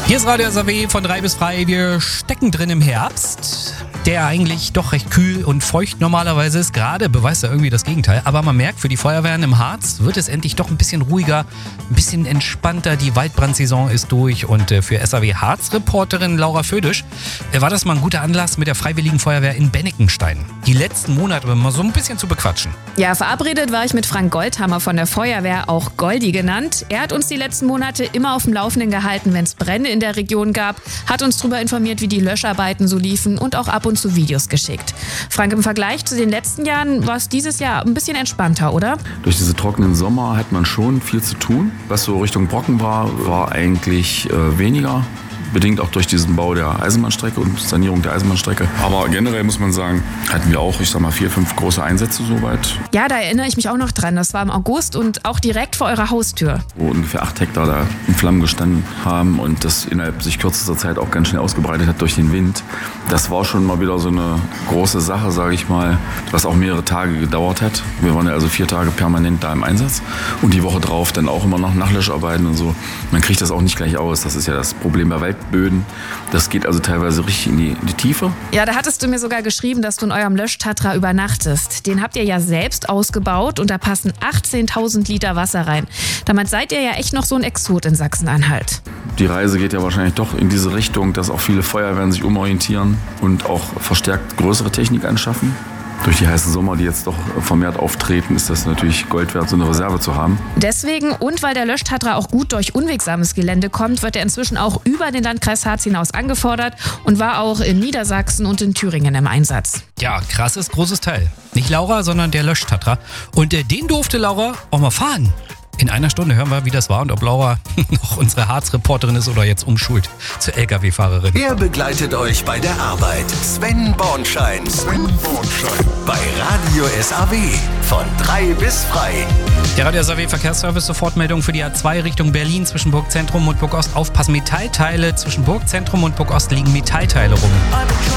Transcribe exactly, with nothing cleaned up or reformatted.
Hier ist Radio S A W von drei bis frei. Wir stecken drin im Herbst, der eigentlich doch recht kühl und feucht normalerweise ist. Gerade beweist er irgendwie das Gegenteil. Aber man merkt, für die Feuerwehren im Harz wird es endlich doch ein bisschen ruhiger, ein bisschen entspannter. Die Waldbrandsaison ist durch und für S A W Harz-Reporterin Laura Födisch war das mal ein guter Anlass mit der Freiwilligen Feuerwehr in Bennekenstein. Die letzten Monate mal so ein bisschen zu bequatschen. Ja, verabredet war ich mit Frank Goldhammer von der Feuerwehr, auch Goldi genannt. Er hat uns die letzten Monate immer auf dem Laufenden gehalten, wenn es Brände in der Region gab, hat uns darüber informiert, wie die Löscharbeiten so liefen und auch ab und zu Videos geschickt. Frank, im Vergleich zu den letzten Jahren war es dieses Jahr ein bisschen entspannter, oder? Durch diese trockenen Sommer hat man schon viel zu tun. Was so Richtung Brocken war, war eigentlich äh, weniger. Bedingt auch durch diesen Bau der Eisenbahnstrecke und Sanierung der Eisenbahnstrecke. Aber generell muss man sagen, hatten wir auch, ich sag mal, vier, fünf große Einsätze soweit. Ja, da erinnere ich mich auch noch dran. Das war im August und auch direkt vor eurer Haustür. Wo ungefähr acht Hektar da in Flammen gestanden haben und das innerhalb sich kürzester Zeit auch ganz schnell ausgebreitet hat durch den Wind. Das war schon mal wieder so eine große Sache, sage ich mal, was auch mehrere Tage gedauert hat. Wir waren ja also vier Tage permanent da im Einsatz und die Woche drauf dann auch immer noch Nachlöscharbeiten und so. Man kriegt das auch nicht gleich aus. Das ist ja das Problem bei Wald. Böden. Das geht also teilweise richtig in die, in die Tiefe. Ja, da hattest du mir sogar geschrieben, dass du in eurem Löschtatra übernachtest. Den habt ihr ja selbst ausgebaut und da passen achtzehntausend Liter Wasser rein. Damit seid ihr ja echt noch so ein Exot in Sachsen-Anhalt. Die Reise geht ja wahrscheinlich doch in diese Richtung, dass auch viele Feuerwehren sich umorientieren und auch verstärkt größere Technik anschaffen. Durch die heißen Sommer, die jetzt doch vermehrt auftreten, ist das natürlich Gold wert, so eine Reserve zu haben. Deswegen und weil der Löschtatra auch gut durch unwegsames Gelände kommt, wird er inzwischen auch über den Landkreis Harz hinaus angefordert und war auch in Niedersachsen und in Thüringen im Einsatz. Ja, krasses, großes Teil. Nicht Laura, sondern der Löschtatra. Und äh, den durfte Laura auch mal fahren. In einer Stunde hören wir, wie das war und ob Laura noch unsere Harz-Reporterin ist oder jetzt umschult zur L K W-Fahrerin. Er begleitet euch bei der Arbeit. Sven Bornschein. Sven Bornschein. Bei Radio S A W. Von drei bis frei. Der Radio S A W Verkehrsservice, Sofortmeldung für die A zwei Richtung Berlin zwischen Burgzentrum und Burgost. Aufpassen, Metallteile zwischen Burgzentrum und Burgost liegen Metallteile rum.